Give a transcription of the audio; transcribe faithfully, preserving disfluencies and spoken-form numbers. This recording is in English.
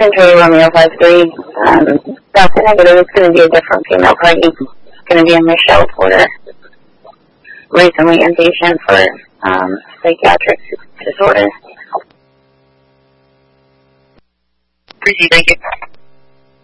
Control Romeo five three. Um, Delta Negative is going to be a different female party. It's going to be a Michelle Porter. Recently inpatient for um, psychiatric disorder. Appreciate it. Thank you.